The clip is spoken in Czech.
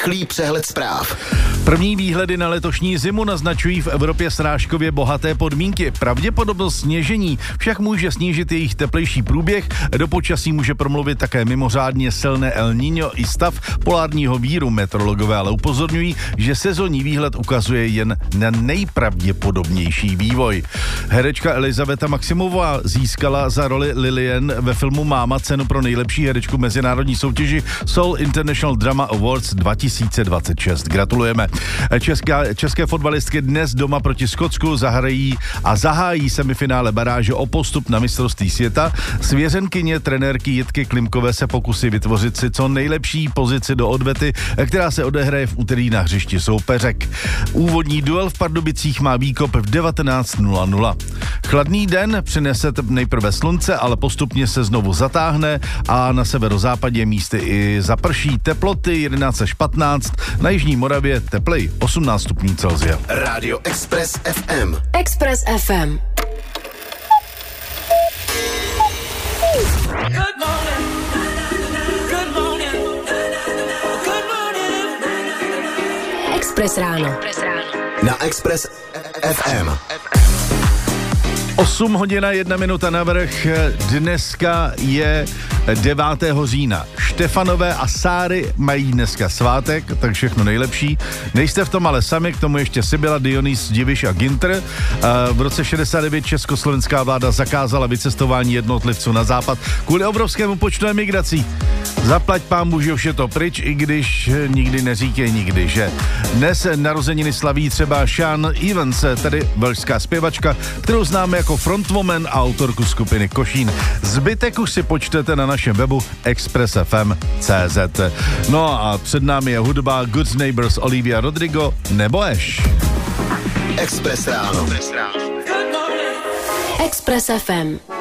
rychlý přehled zpráv. První výhledy na letošní zimu naznačují v Evropě srážkově bohaté podmínky. Pravděpodobnost sněžení však může snížit jejich teplejší průběh. Do počasí může promluvit také mimořádně silné El Niño i stav polárního víru. Meteorologové ale upozorňují, že sezónní výhled ukazuje jen na nejpravděpodobnější vývoj. Herečka Elizabeta Maximová získala za roli Lillian ve filmu Máma cenu pro nejlepší herečku mezinárodní soutěži Seoul International Drama Awards 2026. Gratulujeme. České fotbalistky dnes doma proti Skotsku zahájí semifinále baráže o postup na mistrovství světa. Svěřenkyně trenérky Jitky Klimkové se pokusí vytvořit si co nejlepší pozici do odvety, která se odehraje v úterý na hřišti soupeřek. Úvodní duel v Pardubicích má výkop v 19:00. Chladný den přinese nejprve slunce, ale postupně se znovu zatáhne a na severozápadě místy i zaprší. Teploty 11 až 15, na jižní Moravě teplej 18 stupňů Celsia. Rádio Express FM. Express FM. Express ráno. Na Express FM. 8 hodin a 1 minuta navrch. Dneska je 9. října. Štefanové a Sáry mají dneska svátek, tak všechno nejlepší. Nejste v tom ale sami, k tomu ještě Sibyla, Dionys, Diviš a Ginter. V roce 69 československá vláda zakázala vycestování jednotlivců na západ kvůli obrovskému počtu emigrací. Zaplať pánbůh, že už je to pryč, i když nikdy neříkej nikdy, že? Dnes narozeniny slaví třeba Sean Evans, tedy velšská zpěvačka, kterou známe jako frontwoman a autorku skupiny Košín. Zbytek už si počtete na našem webu expressfm.cz. No a před námi je hudba Good Neighbors, Olivia Rodrigo nebo Ash. Express ráno. Express FM.